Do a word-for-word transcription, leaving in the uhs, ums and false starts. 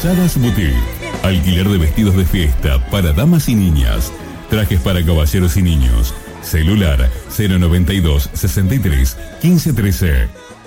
Posadas Boutique. Alquiler de vestidos de fiesta para damas y niñas. Trajes para caballeros y niños. Celular cero noventa y dos, sesenta y tres, quince trece.